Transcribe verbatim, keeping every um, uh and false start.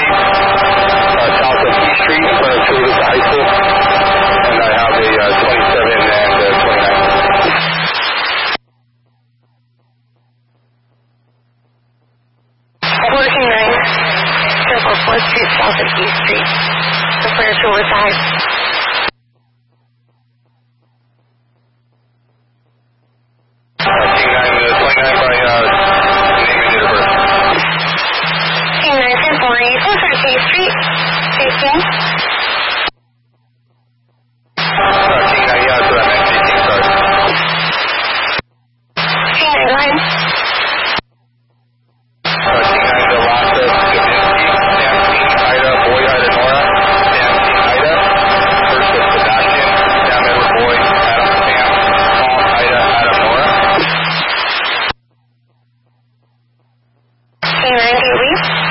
uh, south of East Street in front of Chula Vista High School. And I have a uh, twenty-seven and uh, twenty-nine. Working nine, Circle fourth Street, south of East Street, in front of Chula Vista High School. Can you leave?